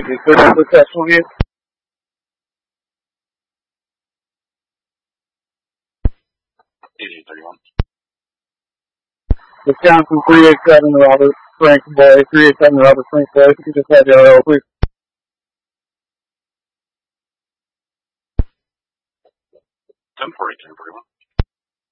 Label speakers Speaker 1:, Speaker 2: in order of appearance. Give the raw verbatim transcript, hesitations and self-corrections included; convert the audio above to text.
Speaker 1: You put up with that twenty?
Speaker 2: eighty-eight thirty-one.
Speaker 1: Wisconsin three eight seven Robert Frank Boy, three eight seven Robert Frank Boy. If you could just have the R L, please.
Speaker 2: ten forty-two, thirty-one.